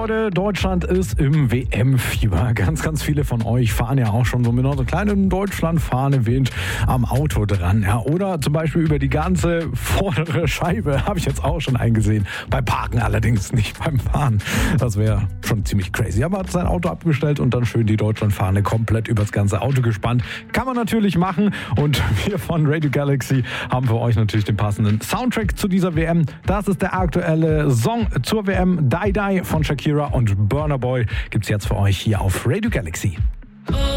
Leute, Deutschland ist im WM-Fieber. Ganz viele von euch fahren ja auch schon so mit einer kleinen Deutschlandfahne wehend am Auto dran. Ja, oder zum Beispiel über die ganze vordere Scheibe, habe ich jetzt auch schon eingesehen. Beim Parken allerdings, nicht beim Fahren. Das wäre schon ziemlich crazy. Aber hat sein Auto abgestellt und dann schön die Deutschlandfahne komplett übers ganze Auto gespannt. Kann man natürlich machen. Und wir von Radio Galaxy haben für euch natürlich den passenden Soundtrack zu dieser WM. Das ist der aktuelle Song zur WM. Die Die von Shakira und Burna Boy gibt's jetzt für euch hier auf Radio Galaxy.